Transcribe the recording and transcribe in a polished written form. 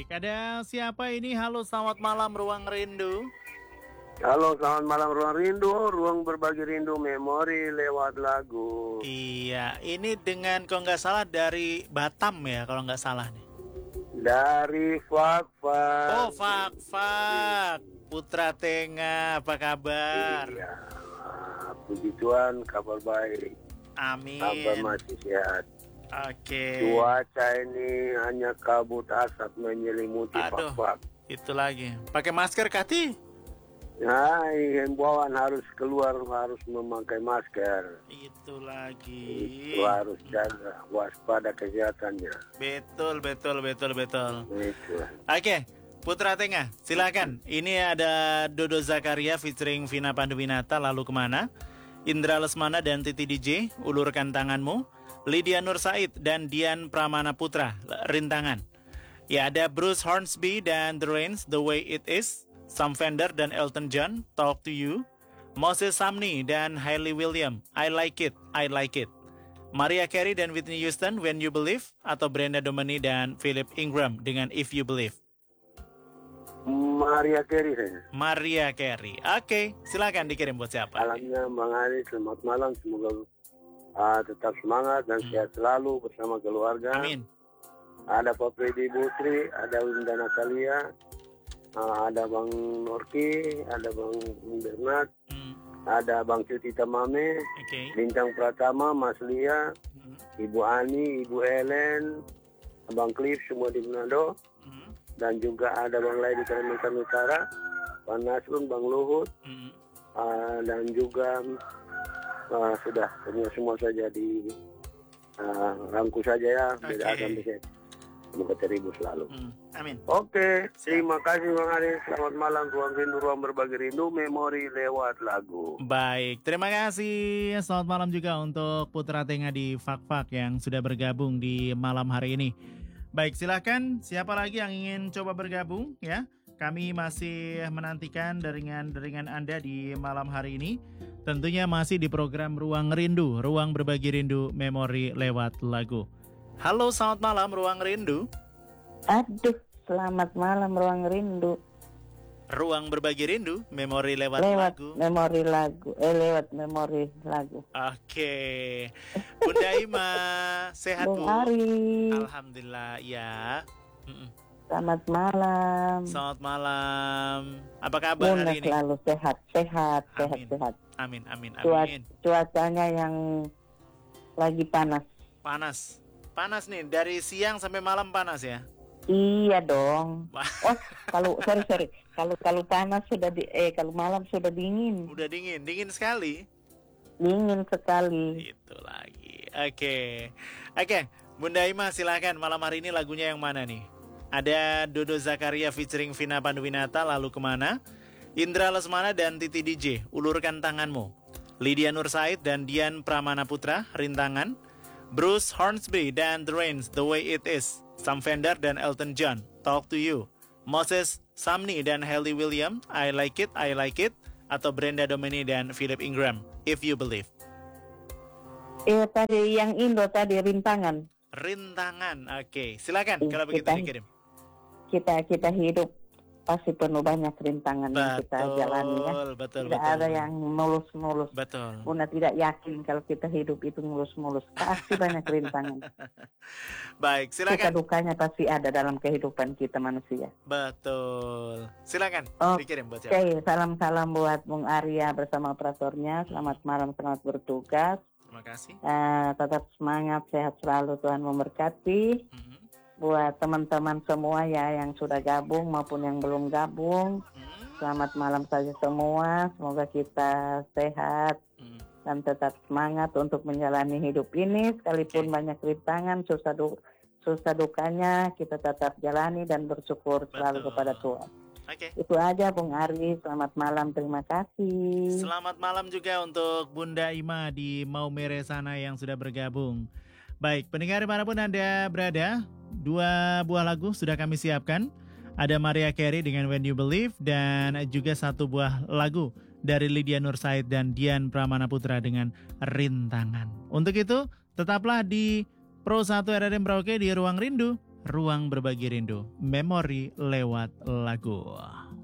Ada siapa ini? Halo, selamat malam Ruang Rindu. Halo, selamat malam Ruang Rindu, ruang berbagi rindu memori lewat lagu. Iya, ini dengan kalau nggak salah dari Batam ya, kalau nggak salah nih. Dari Fak-Fak. Oh, Fak. Putra Tenga, apa kabar? Iya, puji Tuhan, kabar baik. Amin. Kabar masih sehat. Oke. Cuaca ini hanya kabut asap menyelimuti Fak-Fak. Itu lagi. Pakai masker, Kati? Nah, himbauan harus keluar, harus memakai masker. Itu lagi. Itu harus jaga, waspada kesehatannya. Betul. Itu. Oke, Putra Tengah, silakan. Ini ada Dodo Zakaria featuring Vina Panduwinata, lalu kemana? Indra Lesmana dan Titi DJ, ulurkan tanganmu. Lydia Nur Said dan Dian Pramana Putra, rintangan. Ya, ada Bruce Hornsby dan The Rains, The Way It Is. Sam Fender dan Elton John, Talk to You. Moses Sumney dan Hayley Williams, I Like It. Mariah Carey dan Whitney Houston, When You Believe. Atau Brenda Domini dan Philip Ingram dengan If You Believe. Mariah Carey saya. Mariah Carey. Oke, silakan dikirim buat siapa? Alamnya Bang Ari, selamat malam. Semoga tetap semangat dan sehat selalu bersama keluarga. Amin. Ada Pak Freddy Butri, ada Winda Natalia, ada Bang Norki, ada Bang Bernard, ada Bang Cuti Tamame, Bintang Pratama, Mas Lia, Ibu Ani, Ibu Ellen, Bang Cliff, semua di Manado. Dan juga ada Bang Lai di Kalimantan Utara, Bang Nasrun, Bang Luhut, dan juga sudah semua saja di rangku saja ya, beda akan bisa semoga teribu selalu. Amin. Oke, terima kasih Bang Ari. Selamat malam, ruang rindu, ruang berbagi rindu, memori lewat lagu. Baik, terima kasih. Selamat malam juga untuk Putra Tengah di Fak-Fak yang sudah bergabung di malam hari ini. Baik, silakan. Siapa lagi yang ingin coba bergabung ya? Kami masih menantikan deringan Anda di malam hari ini. Tentunya masih di program Ruang Rindu, ruang berbagi rindu memori lewat lagu. Halo, selamat malam Ruang Rindu. Aduh, selamat malam Ruang Rindu. Ruang berbagi rindu, memori lewat lagu. Lewat memori lagu. Oke. Bunda Ima, sehat Bu? Bung Ari. Alhamdulillah, ya. Selamat malam. Selamat malam. Apa kabar Bunda hari ini? selalu sehat. Amin. Cuacanya yang lagi panas. Panas nih, dari siang sampai malam panas ya? Iya dong. Oh, kalau kalau panas sudah kalau malam sudah dingin. Udah dingin sekali. Dingin sekali. Itu lagi. Oke, Bunda Ima silakan. Malam hari ini lagunya yang mana nih? Ada Dodo Zakaria featuring Vina Panduwinata, lalu kemana? Indra Lesmana dan Titi DJ, ulurkan tanganmu. Lydia Nur Said dan Dian Pramana Putra, rintangan. Bruce Hornsby dan The Rains, The Way It Is. Sam Fender dan Elton John, Talk to You. Moses Sumney dan Hayley Williams, I Like It. Atau Brenda Domini dan Philip Ingram, If You Believe. Tadi yang Indo tadi rintangan. Oke. Silakan kalau begitu dikirim. Kita hidup pasti penuh banyak rintangan yang kita jalani ya. Betul. Tidak ada yang mulus-mulus. Betul. Bunda tidak yakin kalau kita hidup itu mulus-mulus. Pasti banyak rintangan. Baik, silakan. Suka dukanya pasti ada dalam kehidupan kita manusia. Betul. Silakan dikirim buat siapa. Oke, salam-salam buat Bung Arya bersama operatornya. Selamat malam, selamat bertugas. Terima kasih. Tetap semangat, sehat selalu, Tuhan memberkati. Buat teman-teman semua ya yang sudah gabung maupun yang belum gabung, selamat malam saja semua. Semoga kita sehat dan tetap semangat untuk menjalani hidup ini. Sekalipun banyak rintangan, susah dukanya, kita tetap jalani dan bersyukur selalu kepada Tuhan. Itu aja Bung Ari, selamat malam, terima kasih. Selamat malam juga untuk Bunda Ima di Maumere sana yang sudah bergabung. Baik, pendengar dimanapun Anda berada, 2 buah lagu sudah kami siapkan. Ada Mariah Carey dengan When You Believe, dan juga 1 buah lagu dari Lydia Nur Said dan Dian Pramana Putra dengan Rintangan. Untuk itu, tetaplah di Pro 1 RRM Merauke di Ruang Rindu, Ruang Berbagi Rindu, memori lewat lagu.